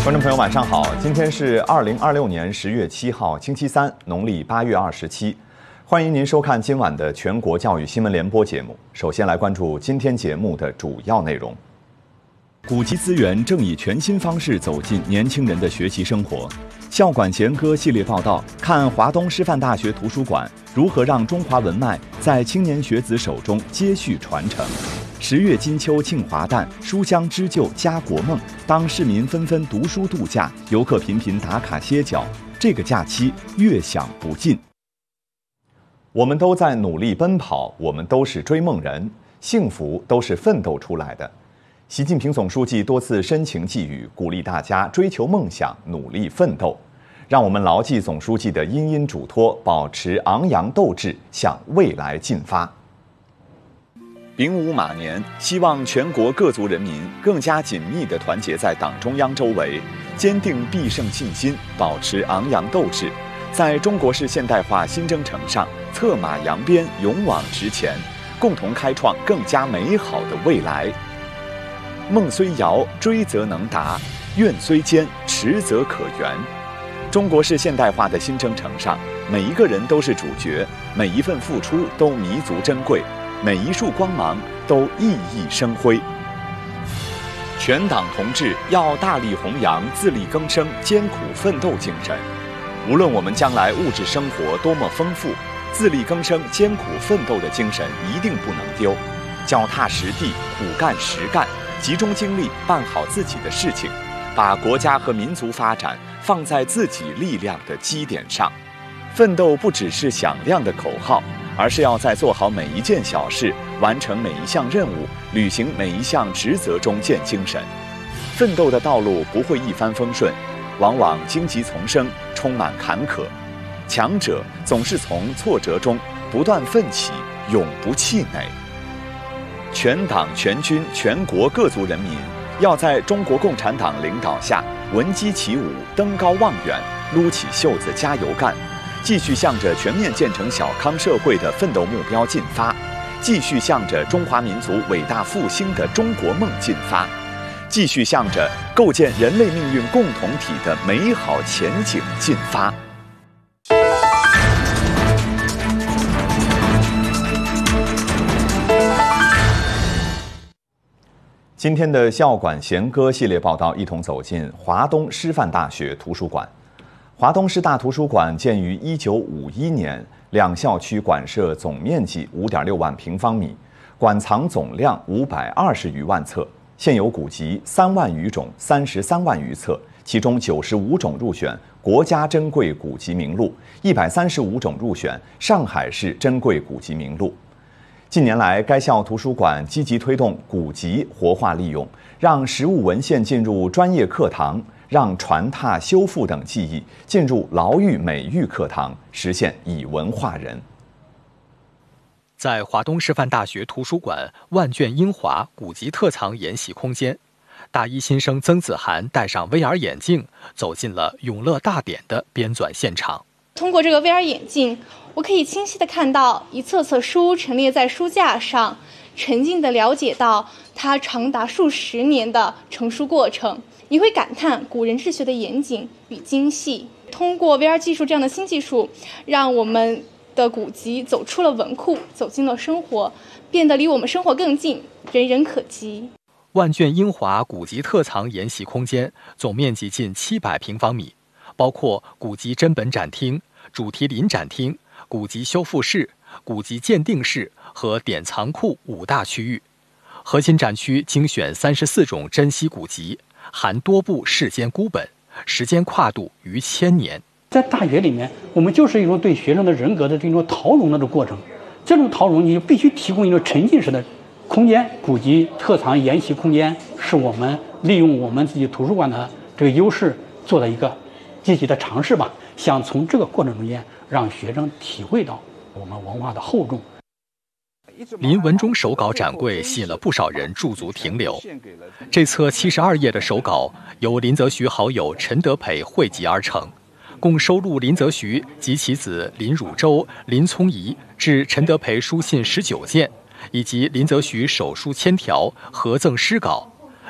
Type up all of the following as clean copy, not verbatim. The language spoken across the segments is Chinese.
观众朋友晚上好，今天是2026年10月7号星期三，农历8月27。欢迎您收看今晚的全国教育新闻联播节目。首先来关注今天节目的主要内容。古籍资源正以全新方式走进年轻人的学习生活。校馆弦歌系列报道，看华东师范大学图书馆如何让中华文脉在青年学子手中接续传承。10月金秋庆华诞，书香织就家国梦。当市民纷纷读书度假，游客频频打卡歇脚，这个假期越想不尽。我们都在努力奔跑，我们都是追梦人，幸福都是奋斗出来的。习近平总书记多次深情寄语，鼓励大家追求梦想，努力奋斗。让我们牢记总书记的殷殷嘱托，保持昂扬斗志，向未来进发。丙午马年，希望全国各族人民更加紧密地团结在党中央周围，坚定必胜信心，保持昂扬斗志，在中国式现代化新征程上策马扬鞭，勇往直前，共同开创更加美好的未来。梦虽遥，追则能达；愿虽坚，持则可圆。中国式现代化的新征程上，每一个人都是主角，每一份付出都弥足珍贵，每一束光芒都熠熠生辉。全党同志要大力弘扬自力更生、艰苦奋斗精神。无论我们将来物质生活多么丰富，自力更生、艰苦奋斗的精神一定不能丢。脚踏实地，苦干实干，集中精力办好自己的事情，把国家和民族发展放在自己力量的基点上。奋斗不只是响亮的口号，而是要在做好每一件小事、完成每一项任务、履行每一项职责中见精神。奋斗的道路不会一帆风顺，往往荆棘丛生，充满坎坷。强者总是从挫折中不断奋起，永不气馁。全党全军全国各族人民要在中国共产党领导下闻鸡起舞，登高望远，撸起袖子加油干，继续向着全面建成小康社会的奋斗目标进发，继续向着中华民族伟大复兴的中国梦进发，继续向着构建人类命运共同体的美好前景进发。今天的校馆弦歌系列报道，一同走进华东师范大学图书馆。华东师大图书馆建于1951年，两校区馆舍总面积5.6万平方米，馆藏总量520余万册，现有古籍3万余种，33万余册，其中95种入选国家珍贵古籍名录，135种入选上海市珍贵古籍名录。近年来，该校图书馆积极推动古籍活化利用，让实物文献进入专业课堂，让传拓修复等技艺进入牢狱美育课堂，实现以文化人。 在华东师范大学图书馆万卷英华古籍特藏研习空间，大一新生曾子涵戴上 VR 眼镜，走进了永乐大典的编纂现场。 通过这个 VR 眼镜，我可以清晰地看到一册册书陈列在书架上，沉浸地了解到它长达数十年的成书过程。你会感叹古人治学的严谨与精细。通过 VR 技术这样的新技术，让我们的古籍走出了文库，走进了生活，变得离我们生活更近，人人可及。 万卷英华古籍特藏研习空间总面积近700平方米，包括古籍珍本展厅、主题林展厅、古籍修复室、古籍鉴定室和典藏库5大区域。核心展区精选34种珍稀古籍，含多部世间孤本，时间跨度逾1000年。 在大学里面，我们就是一种对学生的人格的这种陶融的过程。这种陶融，你就必须提供一种沉浸式的空间。古籍特藏研习空间是我们利用我们自己图书馆的这个优势做的一个积极的尝试吧。想从这个过程中间让学生体会到我们文化的厚重。 林文忠手稿展柜吸引了不少人驻足停留。这册72页的手稿由林则徐好友陈德培汇集而成，共收录林则徐及其子林汝州、林聪仪致陈德培书信19件，以及林则徐手书签条、合赠诗稿。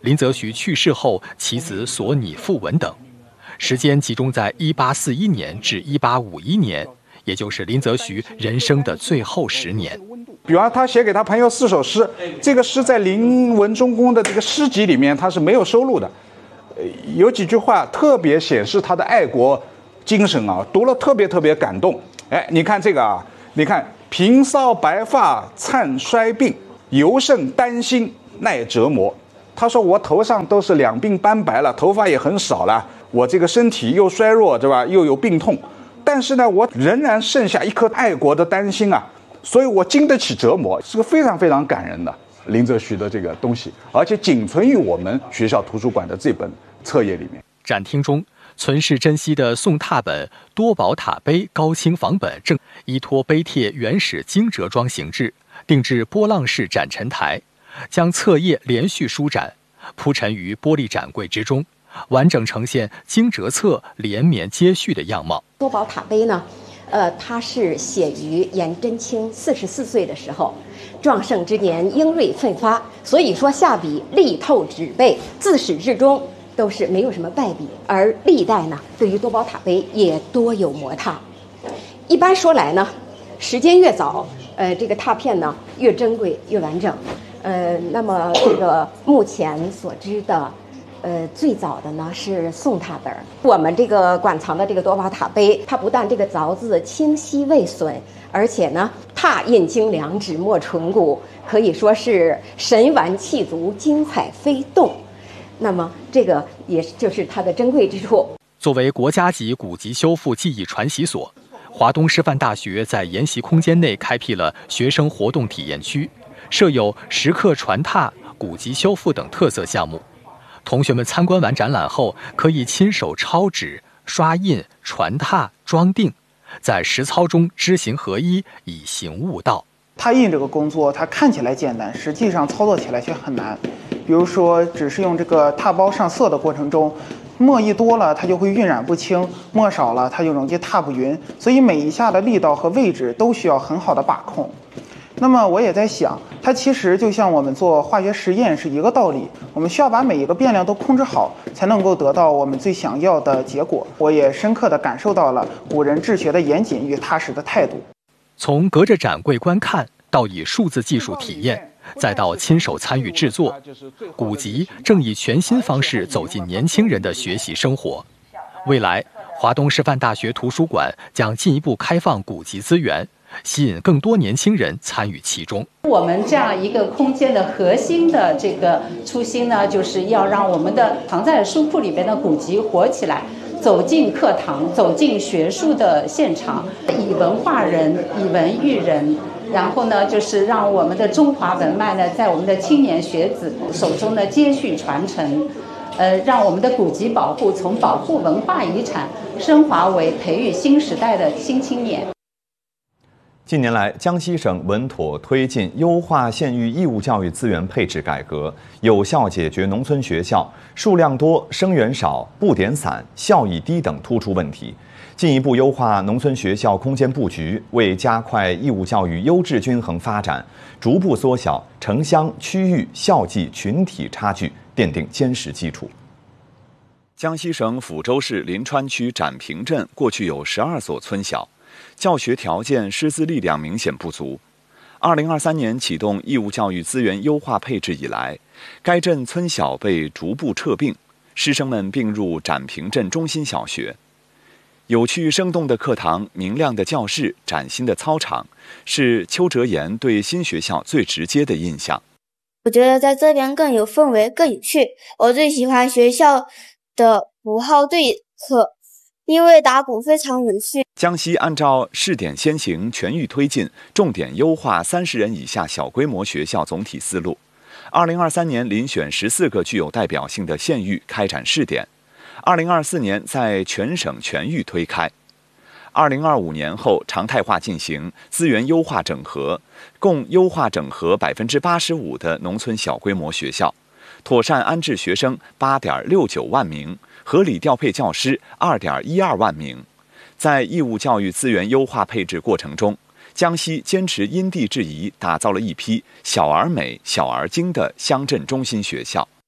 林则徐去世后其子所拟讣文等，时间集中在1841年至1851年，也就是林则徐人生的最后10年。 比方他写给他朋友4首诗，这个诗在林文忠公的这个诗集里面他是没有收录的，有几句话特别显示他的爱国精神啊，读了特别感动。哎，你看这个啊，你看平骚白发灿衰病，尤甚担心耐折磨。他说我头上都是两鬓斑白了，头发也很少了，我这个身体又衰弱，对吧？又有病痛，但是呢，我仍然剩下一颗爱国的担心啊，所以我经得起折磨，是个非常感人的林则徐的这个东西，而且仅存于我们学校图书馆的这本册页里面。 展厅中存世珍稀的宋拓本多宝塔碑高清仿本正依托碑帖原始精折装形制，定制波浪式展陈台，将册页连续舒展，铺陈于玻璃展柜之中，完整呈现精折册连绵接续的样貌。 多宝塔碑呢，它是写于颜真卿44岁的时候，壮盛之年英锐奋发，所以说下笔力透纸背，自始至终都是没有什么败笔。而历代呢，对于多宝塔碑也多有磨拓。一般说来呢，时间越早，这个拓片呢越珍贵越完整。那么这个目前所知的，最早的呢是宋拓本。我们这个馆藏的这个多宝塔碑，它不但这个凿字清晰未损，而且呢拓印精良，纸墨纯古，可以说是神完气足，精彩飞动。那么这个也就是它的珍贵之处。 作为国家级古籍修复技艺传习所，华东师范大学在研习空间内开辟了学生活动体验区，设有石刻传拓、古籍修复等特色项目。同学们参观完展览后，可以亲手抄纸、刷印、传拓、装订，在实操中知行合一，以行悟道。 拓印这个工作，它看起来简单，实际上操作起来却很难。比如说，只是用这个拓包上色的过程中，墨一多了，它就会晕染不清；墨少了，它就容易拓不匀。所以每一下的力道和位置都需要很好的把控。那么我也在想，它其实就像我们做化学实验是一个道理，我们需要把每一个变量都控制好，才能够得到我们最想要的结果。我也深刻地感受到了古人治学的严谨与踏实的态度。 从隔着展柜观看，到以数字技术体验，再到亲手参与制作，古籍正以全新方式走进年轻人的学习生活。未来，华东师范大学图书馆将进一步开放古籍资源，吸引更多年轻人参与其中。 我们这样一个空间的核心的这个初心呢，就是要让我们的藏在书库里边的古籍活起来，走进课堂，走进学术的现场，以文化人，以文育人。然后呢，就是让我们的中华文脉呢，在我们的青年学子手中呢接续传承，让我们的古籍保护从保护文化遗产升华为培育新时代的新青年。 近年来，江西省稳妥推进优化县域义务教育资源配置改革，有效解决农村学校数量多、生源少、布点散、效益低等突出问题，进一步优化农村学校空间布局，为加快义务教育优质均衡发展，逐步缩小城乡、区域、校际群体差距奠定坚实基础。江西省抚州市临川区展平镇过去有12所村小，教学条件、师资力量明显不足。2023年启动义务教育资源优化配置以来，该镇村小被逐步撤并，师生们并入展平镇中心小学。有趣生动的课堂、明亮的教室、崭新的操场，是邱哲言对新学校最直接的印象。 我觉得在这边更有氛围，更有趣。我最喜欢学校的鼓号队课，因为打鼓非常有趣。 江西按照试点先行、全域推进，重点优化30人以下小规模学校总体思路。2023年遴选14个具有代表性的县域开展试点，2024年在全省全域推开。2025年后常态化进行资源优化整合，共优化整合85%的农村小规模学校，妥善安置学生8.69万名，合理调配教师2.12万名。在义务教育资源优化配置过程中，江西坚持因地制宜，打造了一批小而美、小而精的乡镇中心学校。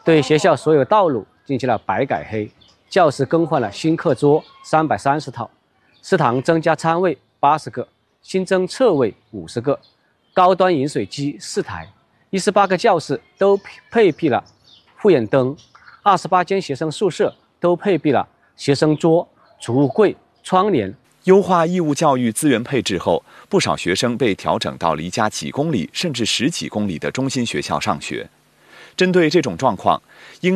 对学校所有道路进行了白改黑，教室更换了新课桌330套，食堂增加餐位80个，新增侧位50个，高端饮水机4台，18个教室都配备了护眼灯，28间学生宿舍都配备了学生桌、储物柜、窗帘。 优化义务教育资源配置后，不少学生被调整到离家几公里甚至10几公里的中心学校上学。针对这种状况，应